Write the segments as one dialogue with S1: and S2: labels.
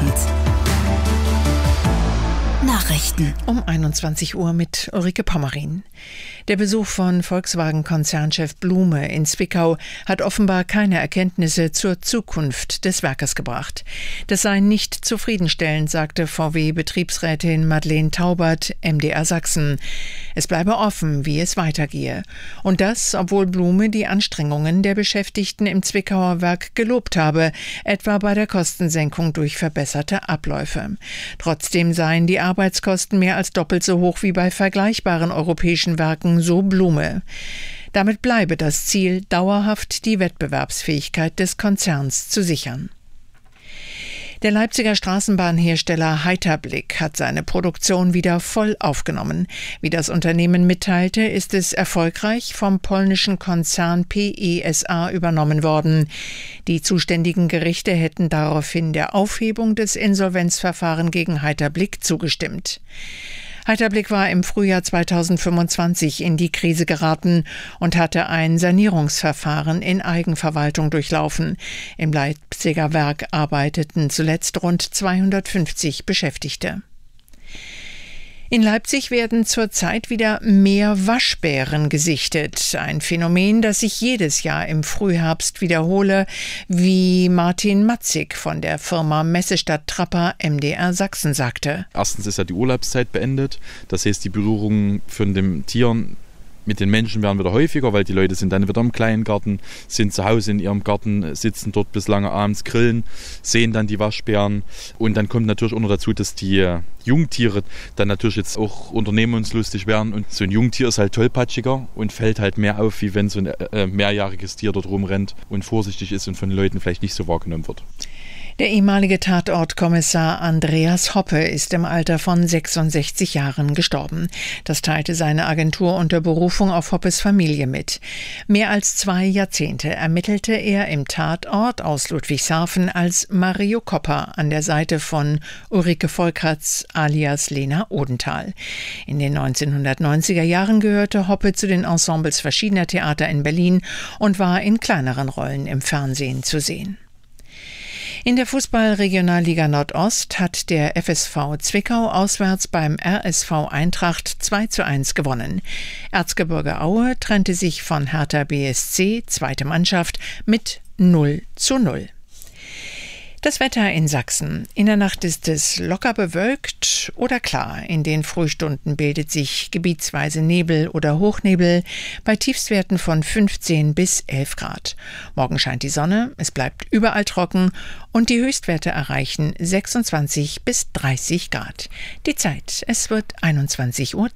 S1: Abend. Nachrichten.
S2: Um 21 Uhr mit Ulrike Pommerin. Der Besuch von Volkswagen-Konzernchef Blume in Zwickau hat offenbar keine Erkenntnisse zur Zukunft des Werkes gebracht. Das sei nicht zufriedenstellend, sagte VW-Betriebsrätin Madeleine Taubert, MDR Sachsen. Es bleibe offen, wie es weitergehe. Und das, obwohl Blume die Anstrengungen der Beschäftigten im Zwickauer Werk gelobt habe, etwa bei der Kostensenkung durch verbesserte Abläufe. Trotzdem seien die Arbeitskosten mehr als doppelt so hoch wie bei vergleichbaren europäischen Werken, so Blume. Damit bleibe das Ziel, dauerhaft die Wettbewerbsfähigkeit des Konzerns zu sichern. Der Leipziger Straßenbahnhersteller Heiterblick hat seine Produktion wieder voll aufgenommen. Wie das Unternehmen mitteilte, ist es erfolgreich vom polnischen Konzern PESA übernommen worden. Die zuständigen Gerichte hätten daraufhin der Aufhebung des Insolvenzverfahrens gegen Heiterblick zugestimmt. Heiterblick war im Frühjahr 2025 in die Krise geraten und hatte ein Sanierungsverfahren in Eigenverwaltung durchlaufen. Im Leipziger Werk arbeiteten zuletzt rund 250 Beschäftigte. In Leipzig werden zurzeit wieder mehr Waschbären gesichtet. Ein Phänomen, das sich jedes Jahr im Frühherbst wiederhole, wie Martin Matzig von der Firma Messestadt Trapper MDR Sachsen sagte.
S3: Erstens ist ja die Urlaubszeit beendet. Das heißt, die Berührungen von den Tieren mit den Menschen werden wieder häufiger, weil die Leute sind dann wieder im Kleingarten, sind zu Hause in ihrem Garten, sitzen dort bis lange abends, grillen, sehen dann die Waschbären. Und dann kommt natürlich auch noch dazu, dass die Jungtiere dann natürlich jetzt auch unternehmenslustig werden. Und so ein Jungtier ist halt tollpatschiger und fällt halt mehr auf, wie wenn so ein mehrjähriges Tier dort rumrennt und vorsichtig ist und von den Leuten vielleicht nicht so wahrgenommen wird.
S2: Der ehemalige Tatortkommissar Andreas Hoppe ist im Alter von 66 Jahren gestorben. Das teilte seine Agentur unter Berufung auf Hoppes Familie mit. Mehr als 2 Jahrzehnte ermittelte er im Tatort aus Ludwigshafen als Mario Kopper an der Seite von Ulrike Volkratz alias Lena Odenthal. In den 1990er Jahren gehörte Hoppe zu den Ensembles verschiedener Theater in Berlin und war in kleineren Rollen im Fernsehen zu sehen. In der Fußball-Regionalliga Nordost hat der FSV Zwickau auswärts beim RSV Eintracht 2:1 gewonnen. Erzgebirge Aue trennte sich von Hertha BSC, zweite Mannschaft, mit 0:0. Das Wetter in Sachsen. In der Nacht ist es locker bewölkt oder klar. In den Frühstunden bildet sich gebietsweise Nebel oder Hochnebel bei Tiefstwerten von 15 bis 11 Grad. Morgen scheint die Sonne, es bleibt überall trocken und die Höchstwerte erreichen 26 bis 30 Grad. Die Zeit, es wird 21:03 Uhr.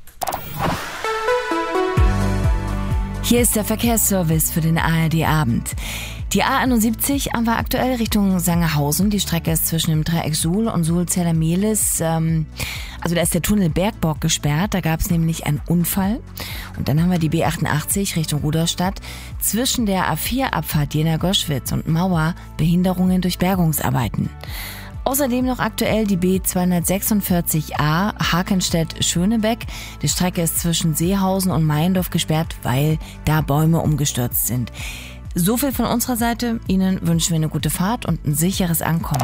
S1: Hier ist der Verkehrsservice für den ARD-Abend. Die A71 war aktuell Richtung Sangerhausen. Die Strecke ist zwischen dem Dreieck Suhl und Suhl-Zellermehlis. Da ist der Tunnel Bergborg gesperrt. Da gab es nämlich einen Unfall. Und dann haben wir die B88 Richtung Rudolstadt. Zwischen der A4-Abfahrt Jena-Goschwitz und Mauer Behinderungen durch Bergungsarbeiten. Außerdem noch aktuell die B246a Hakenstedt-Schönebeck. Die Strecke ist zwischen Seehausen und Meiendorf gesperrt, weil da Bäume umgestürzt sind. So viel von unserer Seite. Ihnen wünschen wir eine gute Fahrt und ein sicheres Ankommen.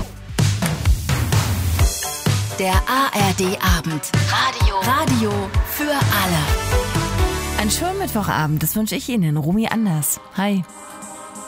S4: Der ARD-Abend. Radio für alle.
S1: Einen schönen Mittwochabend, das wünsche ich Ihnen. Romy Anders. Hi.